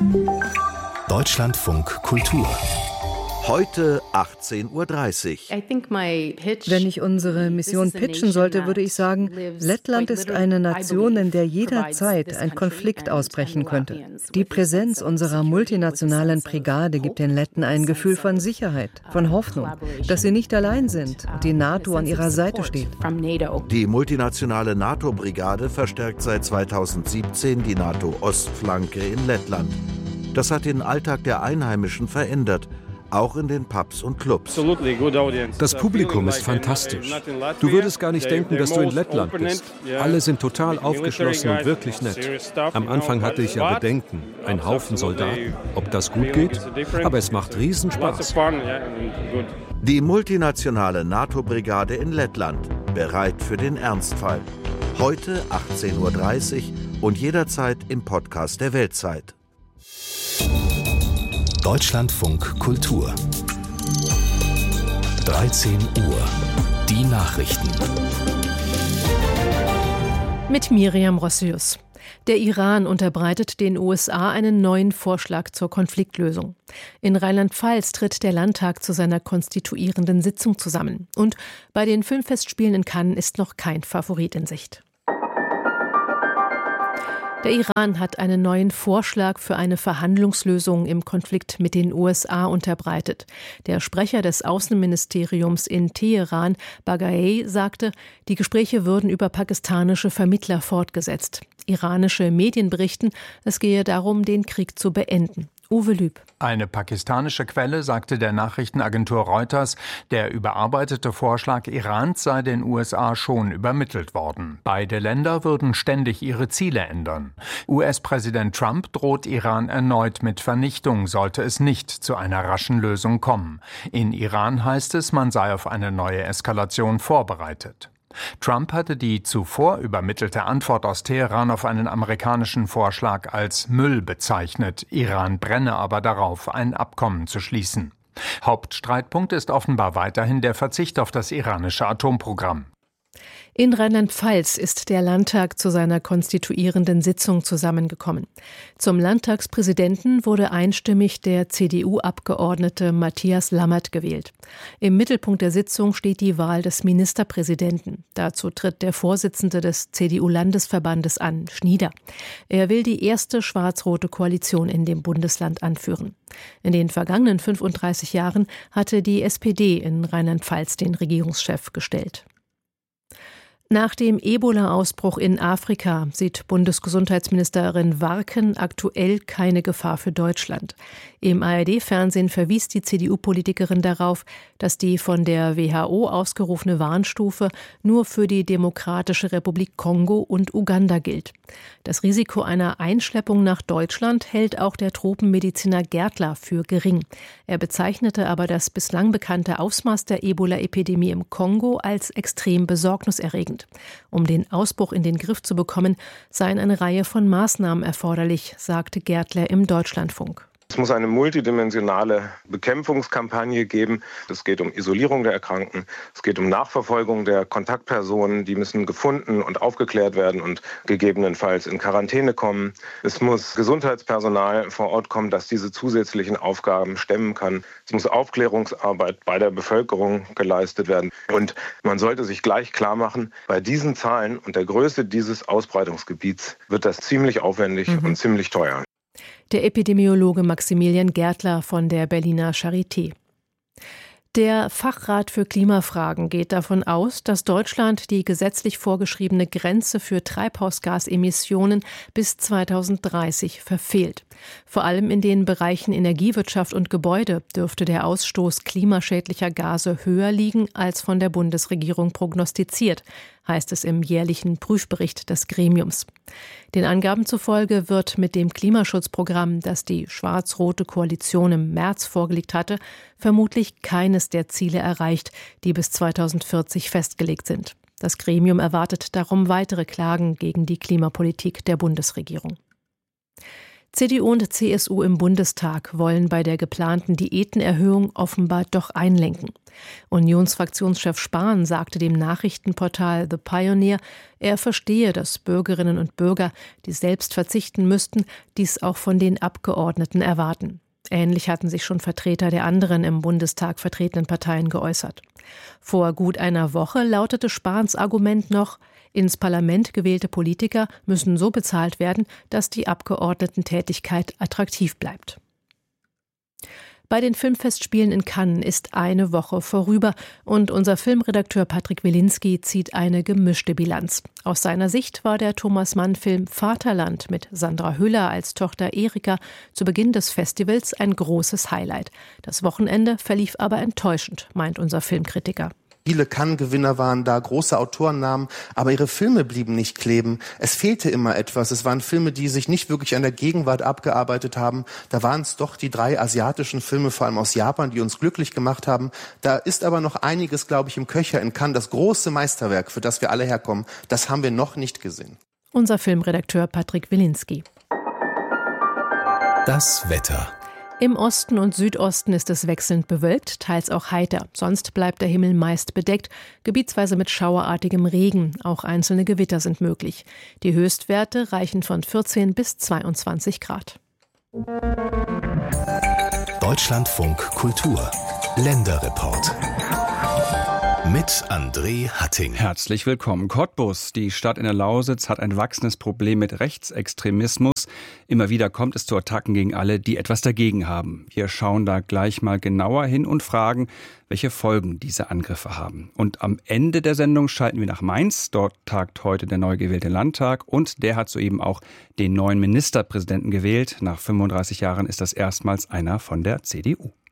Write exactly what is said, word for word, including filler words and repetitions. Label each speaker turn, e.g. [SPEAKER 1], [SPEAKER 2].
[SPEAKER 1] Deutschlandfunk Kultur.
[SPEAKER 2] Heute achtzehn Uhr dreißig.
[SPEAKER 3] Wenn ich unsere Mission pitchen sollte, würde ich sagen, Lettland ist eine Nation, in der jederzeit ein Konflikt ausbrechen könnte. Die Präsenz unserer multinationalen Brigade gibt den Letten ein Gefühl von Sicherheit, von Hoffnung, dass sie nicht allein sind und die NATO an ihrer Seite steht.
[SPEAKER 2] Die multinationale NATO-Brigade verstärkt seit zweitausendsiebzehn die NATO-Ostflanke in Lettland. Das hat den Alltag der Einheimischen verändert. Auch in den Pubs und Clubs.
[SPEAKER 4] Das Publikum ist fantastisch. Du würdest gar nicht denken, dass du in Lettland bist. Alle sind total aufgeschlossen und wirklich nett. Am Anfang hatte ich ja Bedenken. Ein Haufen Soldaten. Ob das gut geht? Aber es macht Riesenspaß.
[SPEAKER 2] Die multinationale NATO-Brigade in Lettland. Bereit für den Ernstfall. Heute achtzehn Uhr dreißig und jederzeit im Podcast der Weltzeit.
[SPEAKER 1] Deutschlandfunk Kultur. dreizehn Uhr. Die Nachrichten.
[SPEAKER 5] Mit Miriam Rossius. Der Iran unterbreitet den U S A einen neuen Vorschlag zur Konfliktlösung. In Rheinland-Pfalz tritt der Landtag zu seiner konstituierenden Sitzung zusammen. Und bei den Filmfestspielen in Cannes ist noch kein Favorit in Sicht. Der Iran hat einen neuen Vorschlag für eine Verhandlungslösung im Konflikt mit den U S A unterbreitet. Der Sprecher des Außenministeriums in Teheran, Bagaei, sagte, die Gespräche würden über pakistanische Vermittler fortgesetzt. Iranische Medien berichten, es gehe darum, den Krieg zu beenden. Uwe Lüb.
[SPEAKER 6] Eine pakistanische Quelle sagte der Nachrichtenagentur Reuters, der überarbeitete Vorschlag Irans sei den U S A schon übermittelt worden. Beide Länder würden ständig ihre Ziele ändern. U S-Präsident Trump droht Iran erneut mit Vernichtung, sollte es nicht zu einer raschen Lösung kommen. In Iran heißt es, man sei auf eine neue Eskalation vorbereitet. Trump hatte die zuvor übermittelte Antwort aus Teheran auf einen amerikanischen Vorschlag als Müll bezeichnet. Iran brenne aber darauf, ein Abkommen zu schließen. Hauptstreitpunkt ist offenbar weiterhin der Verzicht auf das iranische Atomprogramm.
[SPEAKER 5] In Rheinland-Pfalz ist der Landtag zu seiner konstituierenden Sitzung zusammengekommen. Zum Landtagspräsidenten wurde einstimmig der C D U-Abgeordnete Matthias Lammert gewählt. Im Mittelpunkt der Sitzung steht die Wahl des Ministerpräsidenten. Dazu tritt der Vorsitzende des C D U-Landesverbandes an, Schnieder. Er will die erste schwarz-rote Koalition in dem Bundesland anführen. In den vergangenen fünfunddreißig Jahren hatte die S P D in Rheinland-Pfalz den Regierungschef gestellt. Nach dem Ebola-Ausbruch in Afrika sieht Bundesgesundheitsministerin Warken aktuell keine Gefahr für Deutschland. Im A R D-Fernsehen verwies die C D U-Politikerin darauf, dass die von der W H O ausgerufene Warnstufe nur für die Demokratische Republik Kongo und Uganda gilt. Das Risiko einer Einschleppung nach Deutschland hält auch der Tropenmediziner Gärtler für gering. Er bezeichnete aber das bislang bekannte Ausmaß der Ebola-Epidemie im Kongo als extrem besorgniserregend. Um den Ausbruch in den Griff zu bekommen, seien eine Reihe von Maßnahmen erforderlich, sagte Gärtler im Deutschlandfunk.
[SPEAKER 7] Es muss eine multidimensionale Bekämpfungskampagne geben. Es geht um Isolierung der Erkrankten, es geht um Nachverfolgung der Kontaktpersonen, die müssen gefunden und aufgeklärt werden und gegebenenfalls in Quarantäne kommen. Es muss Gesundheitspersonal vor Ort kommen, das diese zusätzlichen Aufgaben stemmen kann. Es muss Aufklärungsarbeit bei der Bevölkerung geleistet werden. Und man sollte sich gleich klar machen, bei diesen Zahlen und der Größe dieses Ausbreitungsgebiets wird das ziemlich aufwendig mhm. und ziemlich teuer.
[SPEAKER 5] Der Epidemiologe Maximilian Gärtler von der Berliner Charité. Der Fachrat für Klimafragen geht davon aus, dass Deutschland die gesetzlich vorgeschriebene Grenze für Treibhausgasemissionen bis zweitausenddreißig verfehlt. Vor allem in den Bereichen Energiewirtschaft und Gebäude dürfte der Ausstoß klimaschädlicher Gase höher liegen als von der Bundesregierung prognostiziert, heißt es im jährlichen Prüfbericht des Gremiums. Den Angaben zufolge wird mit dem Klimaschutzprogramm, das die schwarz-rote Koalition im März vorgelegt hatte, vermutlich keines der Ziele erreicht, die bis zweitausendvierzig festgelegt sind. Das Gremium erwartet darum weitere Klagen gegen die Klimapolitik der Bundesregierung. C D U und C S U im Bundestag wollen bei der geplanten Diätenerhöhung offenbar doch einlenken. Unionsfraktionschef Spahn sagte dem Nachrichtenportal The Pioneer, er verstehe, dass Bürgerinnen und Bürger, die selbst verzichten müssten, dies auch von den Abgeordneten erwarten. Ähnlich hatten sich schon Vertreter der anderen im Bundestag vertretenen Parteien geäußert. Vor gut einer Woche lautete Spahns Argument noch, ins Parlament gewählte Politiker müssen so bezahlt werden, dass die Abgeordnetentätigkeit attraktiv bleibt. Bei den Filmfestspielen in Cannes ist eine Woche vorüber und unser Filmredakteur Patrick Wilinski zieht eine gemischte Bilanz. Aus seiner Sicht war der Thomas-Mann-Film Vaterland mit Sandra Hüller als Tochter Erika zu Beginn des Festivals ein großes Highlight. Das Wochenende verlief aber enttäuschend, meint unser Filmkritiker.
[SPEAKER 8] Viele Cannes-Gewinner waren da, große Autorennamen, aber ihre Filme blieben nicht kleben. Es fehlte immer etwas. Es waren Filme, die sich nicht wirklich an der Gegenwart abgearbeitet haben. Da waren es doch die drei asiatischen Filme, vor allem aus Japan, die uns glücklich gemacht haben. Da ist aber noch einiges, glaube ich, im Köcher in Cannes. Das große Meisterwerk, für das wir alle herkommen, das haben wir noch nicht gesehen.
[SPEAKER 5] Unser Filmredakteur Patrick Wilinski.
[SPEAKER 1] Das Wetter.
[SPEAKER 5] Im Osten und Südosten ist es wechselnd bewölkt, teils auch heiter. Sonst bleibt der Himmel meist bedeckt, gebietsweise mit schauerartigem Regen. Auch einzelne Gewitter sind möglich. Die Höchstwerte reichen von vierzehn bis zweiundzwanzig Grad.
[SPEAKER 1] Deutschlandfunk Kultur. Länderreport. Mit André Hatting.
[SPEAKER 9] Herzlich willkommen. Cottbus, die Stadt in der Lausitz, hat ein wachsendes Problem mit Rechtsextremismus. Immer wieder kommt es zu Attacken gegen alle, die etwas dagegen haben. Wir schauen da gleich mal genauer hin und fragen, welche Folgen diese Angriffe haben. Und am Ende der Sendung schalten wir nach Mainz. Dort tagt heute der neu gewählte Landtag und der hat soeben auch den neuen Ministerpräsidenten gewählt. Nach fünfunddreißig Jahren ist das erstmals einer von der C D U.